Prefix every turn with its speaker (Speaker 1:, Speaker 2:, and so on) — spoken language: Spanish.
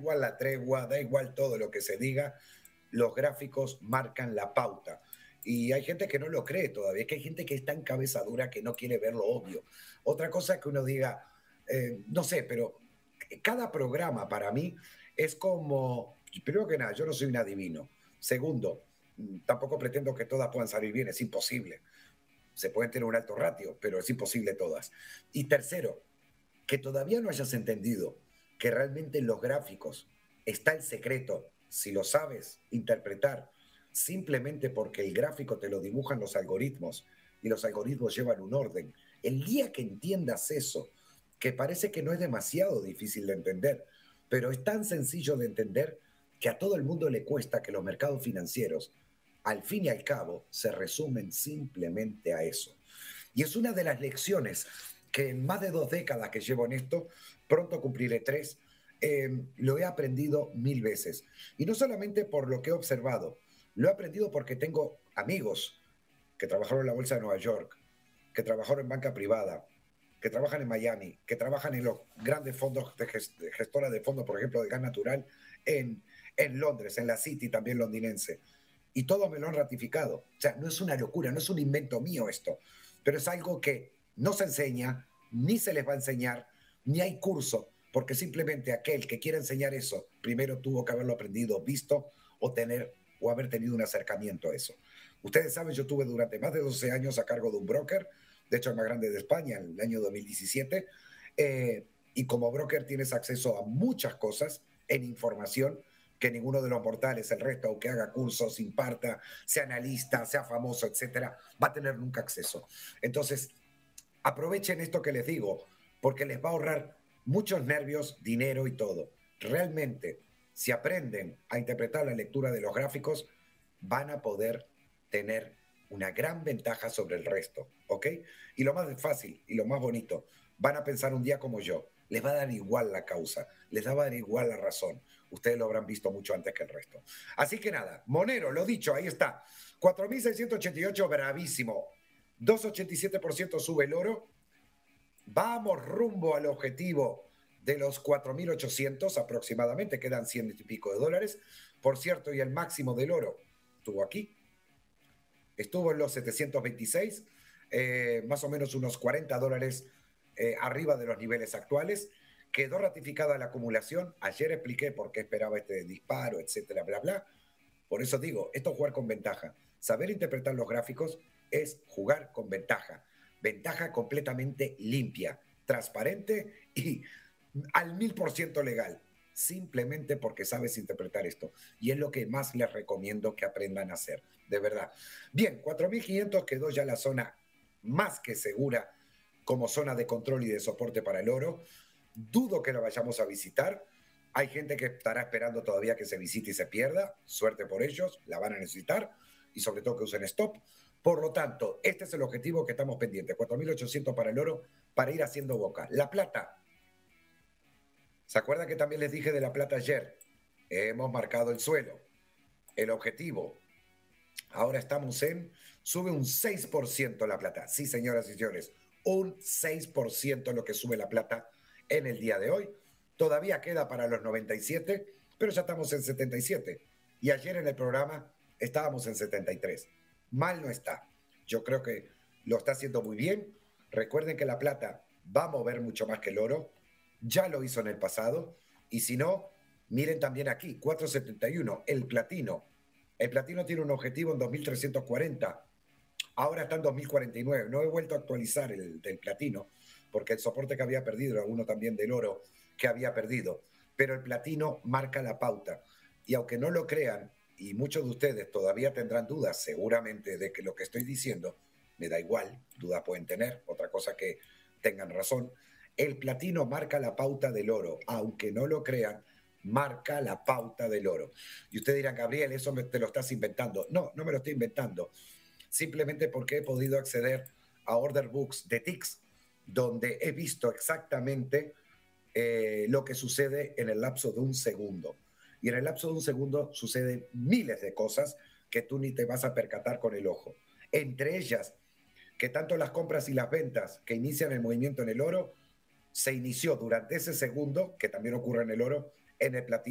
Speaker 1: igual la tregua, da igual todo lo que se diga, los gráficos marcan la pauta. Y hay gente que no lo cree todavía, es que hay gente que está en cabeza dura que no quiere ver lo obvio. Otra cosa es que uno diga, no sé, pero cada programa para mí es como, primero que nada, yo no soy un adivino. Segundo, tampoco pretendo que todas puedan salir bien, es imposible. Se pueden tener un alto ratio, pero es imposible todas. Y tercero, que todavía no hayas entendido que realmente en los gráficos está el secreto, si lo sabes interpretar, simplemente porque el gráfico te lo dibujan los algoritmos y los algoritmos llevan un orden. El día que entiendas eso, que parece que no es demasiado difícil de entender, pero es tan sencillo de entender que a todo el mundo le cuesta que los mercados financieros, al fin y al cabo, se resumen simplemente a eso. Y es una de las lecciones que en más de 2 décadas que llevo en esto, pronto cumpliré 3, lo he aprendido 1000 veces. Y no solamente por lo que he observado, lo he aprendido porque tengo amigos que trabajaron en la Bolsa de Nueva York, que trabajaron en banca privada, que trabajan en Miami, que trabajan en los grandes fondos de gestora de fondos, por ejemplo, de gas natural, en Londres, en la City también londinense. Y todos me lo han ratificado. O sea, no es una locura, no es un invento mío esto, pero es algo que no se enseña, ni se les va a enseñar, ni hay curso, porque simplemente aquel que quiera enseñar eso, primero tuvo que haberlo aprendido, visto o haber tenido un acercamiento a eso. Ustedes saben, yo tuve durante más de 12 años a cargo de un broker, de hecho el más grande de España, en el año 2017, y como broker tienes acceso a muchas cosas en información que ninguno de los mortales, el resto, aunque haga cursos, imparta, sea analista, sea famoso, etcétera, va a tener nunca acceso. Entonces, aprovechen esto que les digo, porque les va a ahorrar muchos nervios, dinero y todo. Realmente, si aprenden a interpretar la lectura de los gráficos, van a poder tener una gran ventaja sobre el resto, ¿ok? Y lo más fácil y lo más bonito, van a pensar un día como yo, les va a dar igual la causa, les va a dar igual la razón. Ustedes lo habrán visto mucho antes que el resto. Así que nada, Monero, lo dicho, ahí está. 4.688, bravísimo. 2,87% sube el oro. Vamos rumbo al objetivo de los 4.800 aproximadamente. Quedan 100 y pico de dólares. Por cierto, y el máximo del oro estuvo aquí. Estuvo en los 726, más o menos unos 40 dólares arriba de los niveles actuales. Quedó ratificada la acumulación. Ayer expliqué por qué esperaba este disparo, etcétera, bla, bla. Por eso digo, esto es jugar con ventaja. Saber interpretar los gráficos es jugar con ventaja. Ventaja completamente limpia, transparente y al 1000% legal. Simplemente porque sabes interpretar esto. Y es lo que más les recomiendo que aprendan a hacer. De verdad. Bien, 4.500 quedó ya la zona más que segura como zona de control y de soporte para el oro. Dudo que la vayamos a visitar. Hay gente que estará esperando todavía que se visite y se pierda. Suerte por ellos, la van a necesitar. Y sobre todo que usen stop. Por lo tanto, este es el objetivo que estamos pendientes. 4.800 para el oro, para ir haciendo boca. La plata. ¿Se acuerdan que también les dije de la plata ayer? Hemos marcado el suelo. El objetivo. Ahora estamos sube un 6% la plata. Sí, señoras y señores, un 6% lo que sube la plata en el día de hoy. Todavía queda para los 97, pero ya estamos en 77. Y ayer en el programa estábamos en 73. Mal no está. Yo creo que lo está haciendo muy bien. Recuerden que la plata va a mover mucho más que el oro. Ya lo hizo en el pasado. Y si no, miren también aquí, 471, el platino. El platino tiene un objetivo en 2.340. Ahora está en 2049. No he vuelto a actualizar el del platino, porque el soporte que había perdido era uno también del oro que había perdido. Pero el platino marca la pauta. Y aunque no lo crean, y muchos de ustedes todavía tendrán dudas seguramente de que lo que estoy diciendo, me da igual, dudas pueden tener, otra cosa que tengan razón, el platino marca la pauta del oro. Aunque no lo crean, marca la pauta del oro. Y ustedes dirán, Gabriel, eso te lo estás inventando. No, no me lo estoy inventando. Simplemente porque he podido acceder a order books de TIX, donde he visto exactamente lo que sucede en el lapso de un segundo. Y en el lapso de un segundo suceden miles de cosas que tú ni te vas a percatar con el ojo. Entre ellas, que tanto las compras y las ventas que inician el movimiento en el oro, se inició durante ese segundo, que también ocurre en el oro, en el platino.